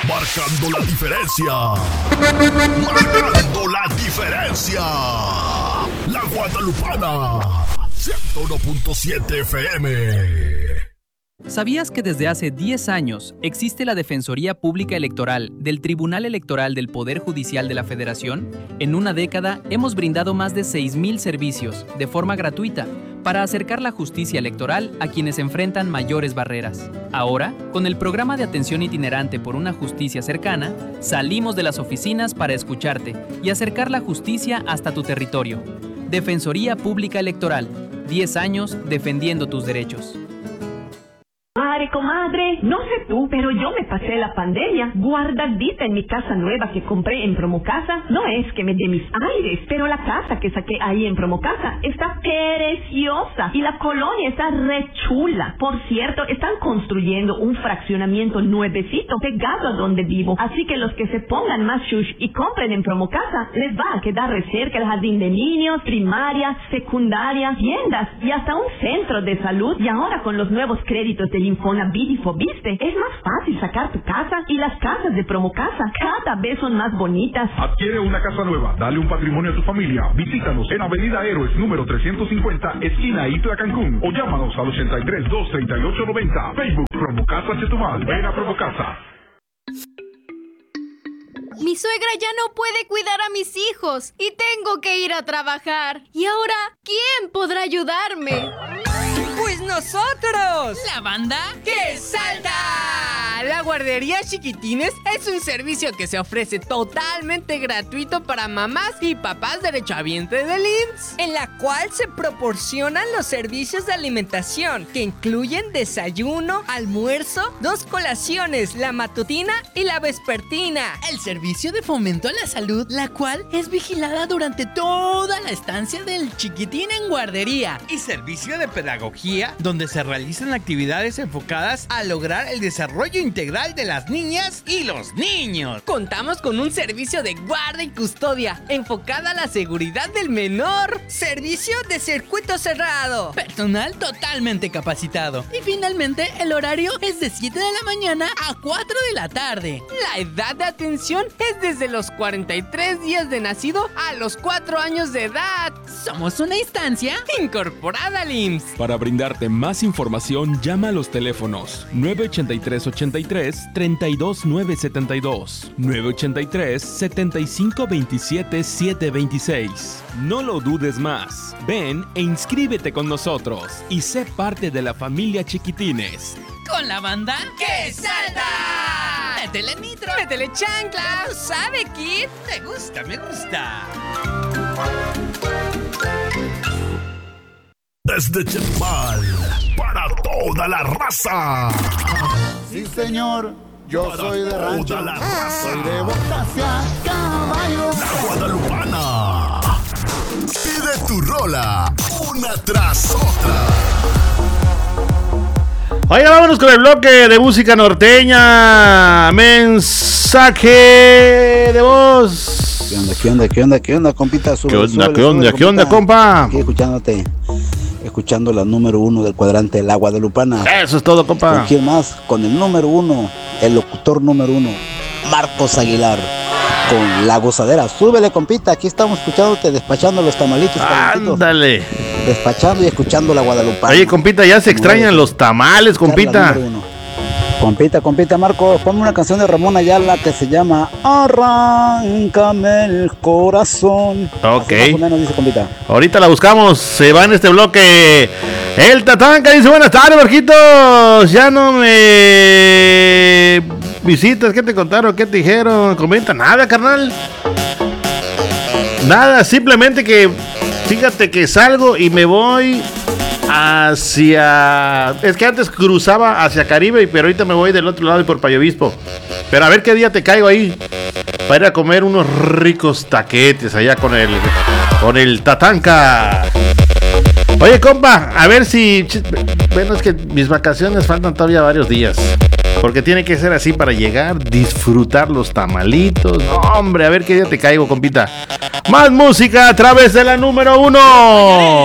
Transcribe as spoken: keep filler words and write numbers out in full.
Marcando la diferencia. Marcando la diferencia. La Guadalupana. ciento uno punto siete F M. ¿Sabías que desde hace diez años existe la Defensoría Pública Electoral del Tribunal Electoral del Poder Judicial de la Federación? En una década hemos brindado más de seis mil servicios de forma gratuita para acercar la justicia electoral a quienes enfrentan mayores barreras. Ahora, con el programa de atención itinerante por una justicia cercana, salimos de las oficinas para escucharte y acercar la justicia hasta tu territorio. Defensoría Pública Electoral, diez años defendiendo tus derechos. Madre, comadre, no sé tú, pero yo me pasé la pandemia guardadita en mi casa nueva que compré en Promocasa. No es que me dé mis aires, pero la casa que saqué ahí en Promocasa está preciosa y la colonia está re chula. Por cierto, están construyendo un fraccionamiento nuevecito pegado a donde vivo. Así que los que se pongan más shush y compren en Promocasa, les va a quedar re cerca el jardín de niños, primaria, secundaria, tiendas y hasta un centro de salud. Y ahora con los nuevos créditos del Infonavit y Fobiste, es más fácil sacar tu casa y las casas de Promocasa cada vez son más bonitas. Adquiere una casa nueva, dale un patrimonio a tu familia. Visítanos en Avenida Héroes número trescientos cincuenta, esquina Itla, Cancún, o llámanos al ochenta y tres, dos treinta y ocho noventa. Facebook Promocasa Chetumal. Ven a Promocasa. Mi suegra ya no puede cuidar a mis hijos y tengo que ir a trabajar. ¿Y ahora quién podrá ayudarme? ¡Pues nosotros! ¿La banda? ¡Que salta! La guardería Chiquitines es un servicio que se ofrece totalmente gratuito para mamás y papás derechohabientes del I M S S, en la cual se proporcionan los servicios de alimentación que incluyen desayuno, almuerzo, dos colaciones, la matutina y la vespertina. El servicio de fomento a la salud, la cual es vigilada durante toda la estancia del chiquitín en guardería. Y servicio de pedagogía, donde se realizan actividades enfocadas a lograr el desarrollo integral de las niñas y los niños. Contamos con un servicio de guarda y custodia enfocada a la seguridad del menor. Servicio de circuito cerrado. Personal totalmente capacitado. Y finalmente el horario es de siete de la mañana a cuatro de la tarde. La edad de atención es desde los cuarenta y tres días de nacido a los cuatro años de edad. Somos una instancia incorporada al I M S S. Para brindarte más información, llama a los teléfonos nueve ochenta y tres, ochenta y tres, treinta y dos, nueve setenta y dos, nueve ochenta y tres, setenta y cinco, veintisiete, setecientos veintiséis. No lo dudes más. Ven e inscríbete con nosotros y sé parte de la familia Chiquitines. Con la banda ¡Que salta! ¡Métele nitro! ¡Métele chancla! ¿Sabe, Kid? Me gusta, me gusta. Desde Chetumal, para toda la raza. Sí, señor, yo para soy de rancho. Toda la raza. Soy de botas a caballo. La Guadalupana. Pide tu rola, una tras otra. Oiga, vámonos con el bloque de música norteña. Mensaje de voz. ¿Qué onda, qué onda, qué onda, qué onda, compita? Sube, ¿Qué onda, súbele, qué onda, súbele, qué onda, compa? Aquí escuchándote, escuchando la número uno del cuadrante de la Guadalupana. Eso es todo, compa. ¿Con quién más? Con el número uno, el locutor número uno, Marcos Aguilar, con La Gozadera. Súbele, compita, aquí estamos escuchándote, despachando los tamalitos. Ándale. Despachando y escuchando la Guadalupana. Oye, compita, ya se extrañan los tamales, compita. Compita, compita, Marco, ponme una canción de Ramón Ayala que se llama Arráncame el corazón. Ok. Así más o menos dice, compita. Ahorita la buscamos, se va en este bloque. El Tatanka dice, buenas tardes, Marquitos. Ya no me visitas, ¿qué te contaron? ¿Qué te dijeron? Comenta nada, carnal. Nada, simplemente que fíjate que salgo y me voy hacia... Es que antes cruzaba hacia Caribe, pero ahorita me voy del otro lado y por Payo Obispo. Pero a ver qué día te caigo ahí para ir a comer unos ricos taquetes allá con el con el Tatanka. Oye, compa, a ver si... Bueno, es que mis vacaciones faltan todavía varios días, porque tiene que ser así para llegar, disfrutar los tamalitos. No, hombre, a ver qué día te caigo, compita. Más música a través de la número uno.